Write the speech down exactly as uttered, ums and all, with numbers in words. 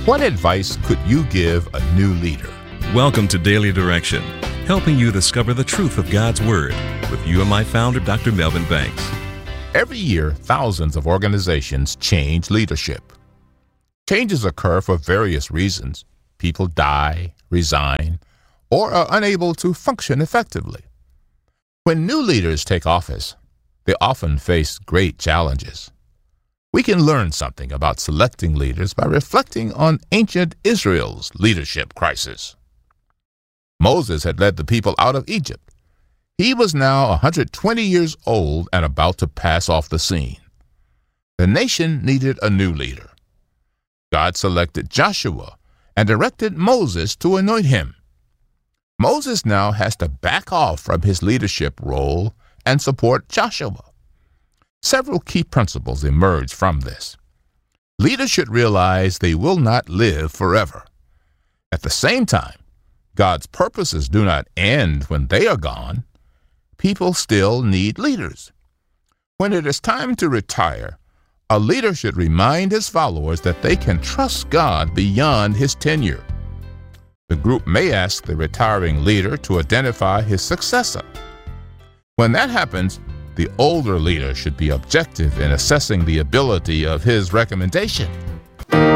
What advice could you give a new leader? Welcome to Daily Direction, helping you discover the truth of God's Word with you and my founder, Doctor Melvin Banks. Every year, thousands of organizations change leadership. Changes occur for various reasons. People die, resign, or are unable to function effectively. When new leaders take office, they often face great challenges. We can learn something about selecting leaders by reflecting on ancient Israel's leadership crisis. Moses had led the people out of Egypt. He was now one hundred twenty years old and about to pass off the scene. The nation needed a new leader. God selected Joshua and directed Moses to anoint him. Moses now has to back off from his leadership role and support Joshua. Several key principles emerge from this. Leaders should realize they will not live forever. At the same time, God's purposes do not end when they are gone. People still need leaders. When it is time to retire, a leader should remind his followers that they can trust God beyond his tenure. The group may ask the retiring leader to identify his successor. When that happens, the older leader should be objective in assessing the ability of his recommendation.